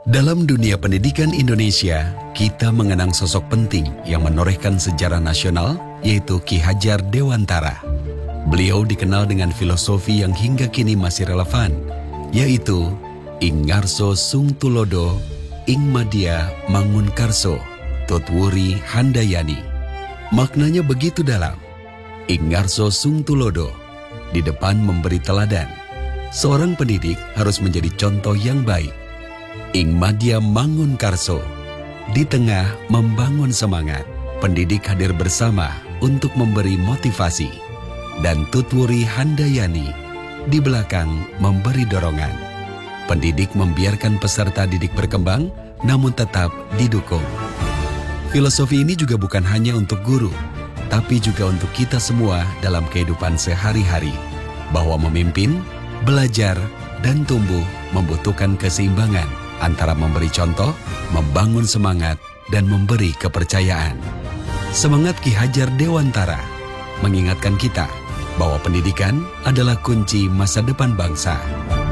Dalam dunia pendidikan Indonesia, kita mengenang sosok penting yang menorehkan sejarah nasional, yaitu Ki Hajar Dewantara. Beliau dikenal dengan filosofi yang hingga kini masih relevan, yaitu Ing Ngarso Sung Tulodo, Ing Madya Mangun Karso, Tutwuri Handayani. Maknanya begitu dalam. Ing Ngarso Sung Tulodo, di depan memberi teladan. Seorang pendidik harus menjadi contoh yang baik. Ing Madya Mangun Karso, di tengah membangun semangat. Pendidik hadir bersama untuk memberi motivasi. Dan Tutwuri Handayani, di belakang memberi dorongan. Pendidik membiarkan peserta didik berkembang, namun tetap didukung. Filosofi ini juga bukan hanya untuk guru, tapi juga untuk kita semua dalam kehidupan sehari-hari. Bahwa memimpin, belajar, dan tumbuh membutuhkan keseimbangan antara memberi contoh, membangun semangat, dan memberi kepercayaan. Semangat Ki Hajar Dewantara mengingatkan kita bahwa pendidikan adalah kunci masa depan bangsa.